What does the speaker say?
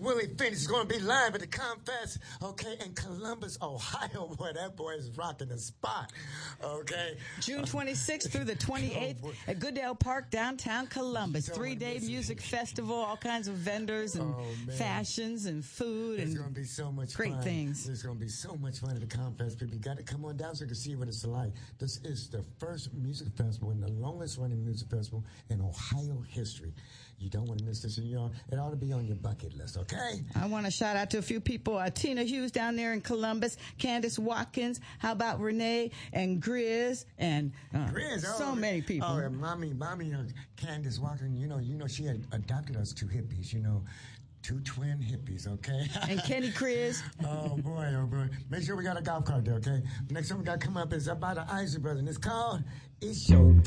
Willie Phoenix is going to be live at the Confest, okay, in Columbus, Ohio, where that boy is rocking the spot, okay? June 26th through the 28th at Goodale Park, downtown Columbus. 3-day music festival, all kinds of vendors and fashions and food. It's going to be so much great fun. Things. There's going to be so much fun at the Confest. People, you got to come on down so you can see what it's like. This is the first music festival and the longest running music festival in Ohio history. You don't want to miss this. It ought to be on your bucket list, okay? I want to shout out to a few people. Tina Hughes down there in Columbus, Candace Watkins, how about Renee and Grizz and so many people. Oh, and mommy, Candace Watkins, you know, she had adopted us two hippies, two twin hippies, okay? And Kenny Chris. Oh, boy. Make sure we got a golf cart there, okay? Next time we got to come up is by the Isley Brothers, and it's called It's Your